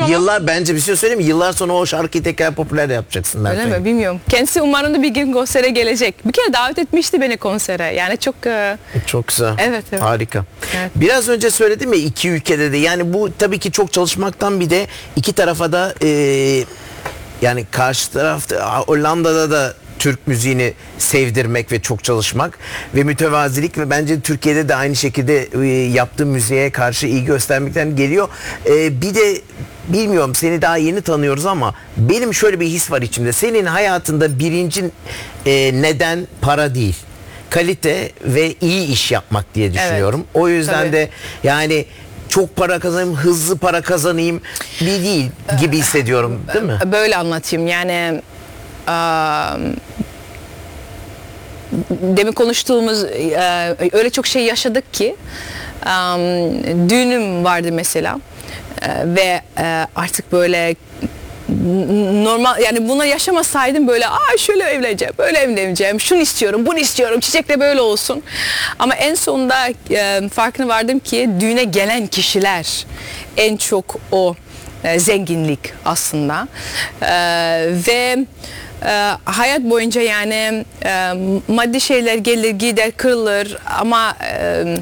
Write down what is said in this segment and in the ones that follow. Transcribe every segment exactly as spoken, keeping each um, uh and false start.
yıllar bence bir şey söyleyeyim mi? Yıllar sonra o şarkıyı tekrar popüler yapacaksın. Öyle mi? Bilmiyorum. Kendisi umarım da bir gün konsere gelecek. Bir kere davet etmişti beni konsere. Yani çok... E... Çok güzel. Evet, evet. Harika. Evet. Biraz önce söyledim ya iki ülkede de. Yani bu tabii ki çok çalışmaktan bir de iki tarafa da e, yani karşı tarafta Hollanda'da da Türk müziğini sevdirmek ve çok çalışmak ve mütevazilik ve bence Türkiye'de de aynı şekilde e, yaptığı müziğe karşı iyi göstermekten geliyor. E, bir de bilmiyorum, seni daha yeni tanıyoruz ama benim şöyle bir his var içimde. Senin hayatında birinci e, neden para değil, kalite ve iyi iş yapmak diye düşünüyorum. Evet, o yüzden tabii. de yani çok para kazanayım, hızlı para kazanayım bir değil gibi hissediyorum, değil mi? Böyle anlatayım yani. Um, demin konuştuğumuz e, öyle çok şey yaşadık ki um, düğünüm vardı mesela e, ve e, artık böyle normal, yani buna yaşamasaydım böyle aa şöyle evleneceğim, böyle evleneceğim, şunu istiyorum, bunu istiyorum, çiçekle böyle olsun. Ama en sonunda e, farkına vardım ki düğüne gelen kişiler en çok o e, zenginlik aslında e, ve e, hayat boyunca yani e, maddi şeyler gelir gider kırılır ama e,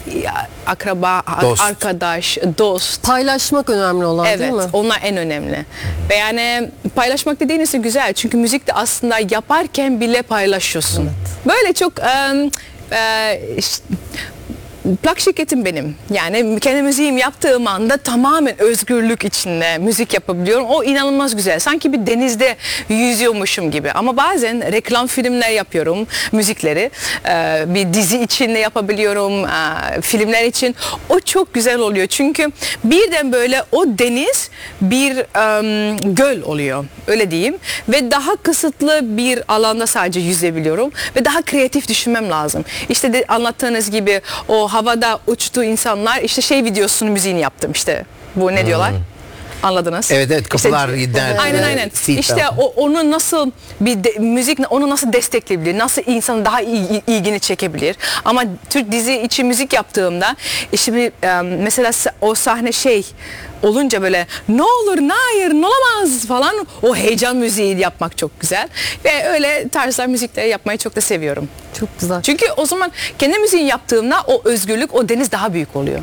akraba, dost. arkadaş, dost. Paylaşmak önemli olan, evet, değil mi? onlar en önemli. Ve yani paylaşmak dediğiniz güzel. Çünkü müzikte aslında yaparken bile paylaşıyorsun. Evet. Böyle çok e, e, işte, plak şirketim benim. Yani kendi müziğim yaptığım anda tamamen özgürlük içinde müzik yapabiliyorum. O inanılmaz güzel. Sanki bir denizde yüzüyormuşum gibi. Ama bazen reklam filmler yapıyorum, müzikleri. Ee, bir dizi için de yapabiliyorum, ee, filmler için. O çok güzel oluyor. Çünkü birden böyle o deniz bir um, göl oluyor. Öyle diyeyim. Ve daha kısıtlı bir alanda sadece yüzebiliyorum. Ve daha kreatif düşünmem lazım. İşte de anlattığınız gibi o havada uçtuğu insanlar, işte şey videosunu müziğini yaptım işte. Bu ne hmm. diyorlar? Anladınız? Evet evet, kapılar işte, gider. Aynen aynen. İşte o, onu nasıl bir de, müzik onu nasıl destekleyebilir? Nasıl insanın daha iyi, ilgini çekebilir? Ama Türk dizi içi müzik yaptığımda işte bir, mesela o sahne şey olunca böyle ne olur, ne hayır, ne olamaz falan, o heyecan müziği yapmak çok güzel. Ve öyle tarzlar müzikleri yapmayı çok da seviyorum. Çok güzel. Çünkü o zaman kendi müziğini yaptığımda o özgürlük, o deniz daha büyük oluyor.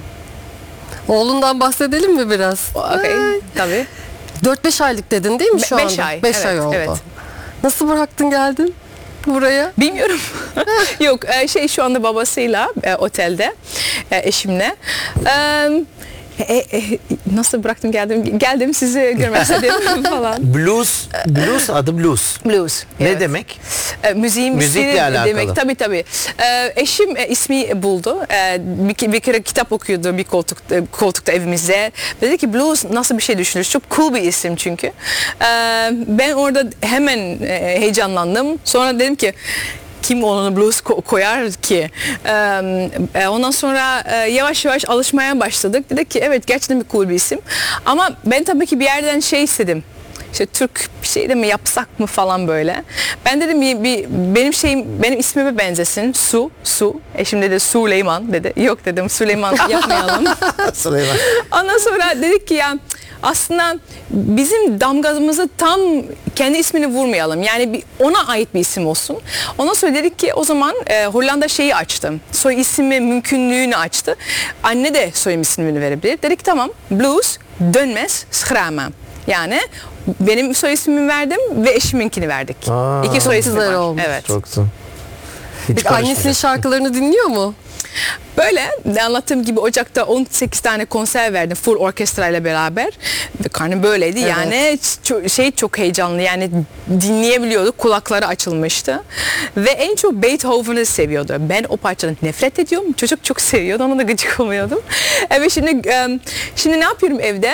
Oğlundan bahsedelim mi biraz? Okay, tabii. dört beş aylık dedin değil mi şu Be anda? beş ay. beş evet, ay oldu. Evet. Nasıl bıraktın geldin buraya? Bilmiyorum. Yok şey şu anda babasıyla e, otelde e, eşimle. E, E, e, nasıl bıraktım geldim geldim sizi görmek istedim falan. Blues, blues adı blues. Blues. Ne evet. demek? E, müziğin Müzikle alakalı. Demek tabii tabii. E, eşim e, ismi buldu. E, bir, bir kere kitap okuyordu bir koltuk e, koltukta evimizde. Dedi ki blues nasıl bir şey düşünüyorsun? Çok cool bir isim çünkü. E, ben orada hemen e, heyecanlandım. Sonra dedim ki kim onu blues koyar ki? Ee, ondan sonra e, yavaş yavaş alışmaya başladık. Dedik ki evet gerçekten bir cool bir isim. Ama ben tabii ki bir yerden şey istedim. İşte Türk bir şey de mi yapsak mı falan böyle. Ben dedim bir, bir benim şeyim benim ismime benzesin. Su, Su. Eşim dedi Süleyman dedi. Yok dedim Süleyman yapmayalım. Süleyman. Ondan sonra dedik ki ya aslında bizim damgamızı tam kendi ismini vurmayalım. Yani bir, ona ait bir isim olsun. Ondan sonra dedik ki o zaman e, Hollanda şeyi açtı. Soy ismi mümkünlüğünü açtı. Anne de soy ismini verebilir. Dedik tamam Blues dönmez Schrama. Yani benim soy ismimi verdim ve eşiminkini verdik. Aa, İki soy ismi var. Olmuş. Evet. Çok güzel. Peki annesinin şarkılarını dinliyor mu? Böyle anlattığım gibi Ocak'ta on sekiz tane konser verdim full orkestra ile beraber ve karnım böyleydi evet. Yani çok, şey çok heyecanlı yani dinleyebiliyorduk, kulakları açılmıştı ve en çok Beethoven'ı seviyordu. Ben o parçadan nefret ediyorum, çocuk çok seviyordu, ona da gıcık oluyordum. Evet şimdi şimdi ne yapıyorum evde?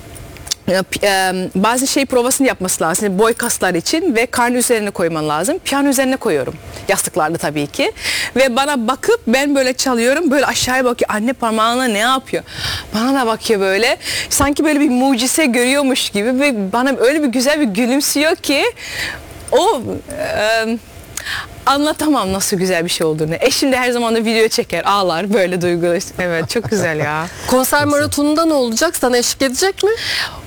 Bazı şey provasını yapması lazım. Boy kaslar için ve karnı üzerine koyman lazım. Piyano üzerine koyuyorum. Yastıklarda tabii ki. Ve bana bakıp ben böyle çalıyorum. Böyle aşağıya bakıyor. Anne parmağına ne yapıyor? Bana da bakıyor böyle. Sanki böyle bir mucize görüyormuş gibi. Ve bana öyle bir güzel bir gülümsüyor ki o... E, anlatamam nasıl güzel bir şey olduğunu. Eşim de her zaman da video çeker, ağlar böyle duygulu. Evet çok güzel ya. Konser maratonunda ne olacak? Sana eşlik edecek mi?